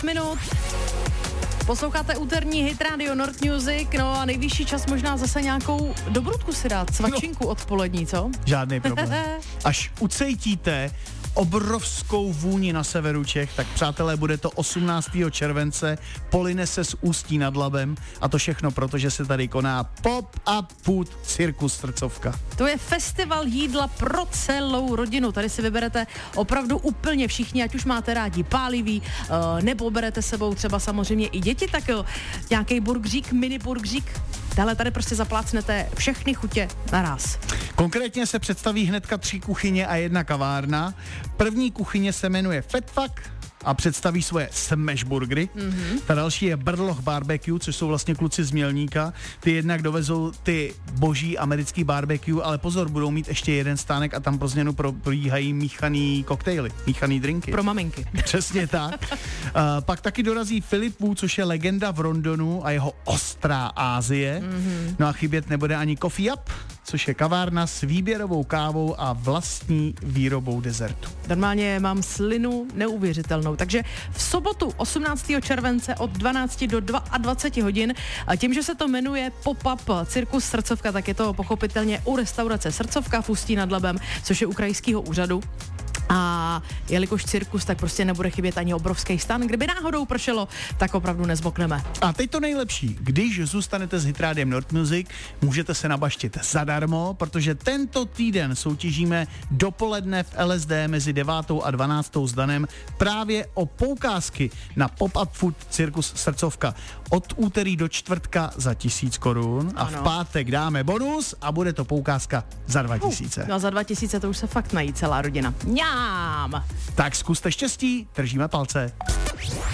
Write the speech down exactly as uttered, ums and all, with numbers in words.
minut. Posloucháte úterní Hit Radio Nord Music, no a nejvyšší čas možná zase nějakou dobrutku si dát, svačinku no. odpolední, co? Žádný problém. Až ucejtíte obrovskou vůni na severu Čech, tak přátelé, bude to osmnáctého července, poline se z Ústí nad Labem a to všechno, protože se tady koná Pop-up Food Cirkus Srdcovka. To je festival jídla pro celou rodinu, tady si vyberete opravdu úplně všichni, ať už máte rádi pálivý, nebo berete sebou třeba samozřejmě i děti, tak jo, nějaký burgerík, mini burgerík, dále tady prostě zaplácnete všechny chutě naraz. Konkrétně se představí hnedka tři kuchyně a jedna kavárna. První kuchyně se jmenuje Fatfuck a představí svoje smash burgery. Mm-hmm. Ta další je Brloch Barbecue, což jsou vlastně kluci z Mělníka. Ty jednak dovezou ty boží americký barbecue, ale pozor, budou mít ještě jeden stánek a tam pro změnu probíhají míchaný koktejly, míchaný drinky. Pro maminky. Přesně tak. uh, pak taky dorazí Philip Wu, což je legenda v Rondonu a jeho ostrá Asie. Mm-hmm. No a chybět nebude ani Coffee Up, což je kavárna s výběrovou kávou a vlastní výrobou dezertu. Normálně mám slinu neuvěřitelnou. Takže v sobotu osmnáctého července od dvanácti do dvaceti dvou hodin, a tím, že se to jmenuje Pop-up Cirkus Srdcovka, tak je to pochopitelně u restaurace Srdcovka v Ústí nad Labem, což je u krajského úřadu. A jelikož cirkus, tak prostě nebude chybět ani obrovský stan. Kdyby náhodou pršelo, tak opravdu nezmokneme. A teď to nejlepší. Když zůstanete s Hit Rádiem Nord Music, můžete se nabaštit zadarmo, protože tento týden soutěžíme dopoledne v L S D mezi devátou a dvanáctou s Danem právě o poukázky na Pop-up Food Cirkus Srdcovka. Od úterý do čtvrtka za tisíc korun a v pátek dáme bonus a bude to poukázka za dva tisíce. Uh, no za dva tisíce to už se fakt nají celá rodina. Mňám! Tak zkuste štěstí, držíme palce.